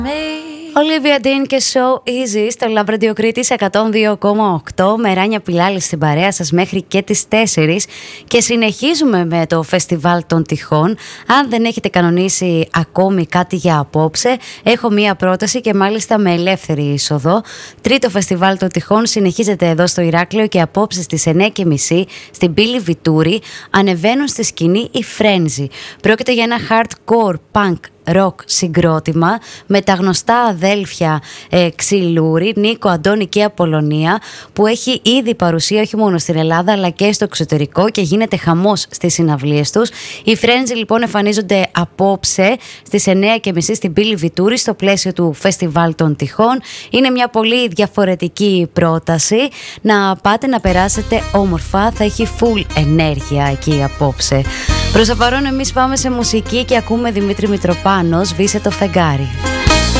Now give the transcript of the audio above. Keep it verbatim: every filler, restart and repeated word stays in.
Olivia Dean και So Easy στο Love Radio Κρήτης εκατόν δύο κόμμα οκτώ. Με Ράνια Πιλάλη στην παρέα σας μέχρι και τις τέσσερις. Και συνεχίζουμε με το Φεστιβάλ των Τυχών. Αν δεν έχετε κανονίσει ακόμη κάτι για απόψε, έχω μία πρόταση και μάλιστα με ελεύθερη είσοδο. Τρίτο Φεστιβάλ των Τυχών συνεχίζεται εδώ στο Ηράκλειο και απόψε στις εννιά και μισή στην Πύλη Βιτούρη ανεβαίνουν στη σκηνή οι Frenzy. Πρόκειται για ένα hardcore punk rock συγκρότημα με τα γνωστά αδέλφια ε, Ξυλούρη, Νίκο, Αντώνη και Απολωνία, που έχει ήδη παρουσία όχι μόνο στην Ελλάδα αλλά και στο εξωτερικό και γίνεται χαμός στις συναυλίες τους. Οι Frenzy λοιπόν εμφανίζονται απόψε στις εννιά και μισή στην Πύλη Βιτούρη στο πλαίσιο του Φεστιβάλ των Τυχών. Είναι μια πολύ διαφορετική πρόταση. Να πάτε να περάσετε όμορφα, θα έχει full ενέργεια εκεί απόψε. Προς το παρόν εμείς πάμε σε μουσική και ακούμε Δημήτρη Μητροπάνο, Σβήσε το φεγγάρι.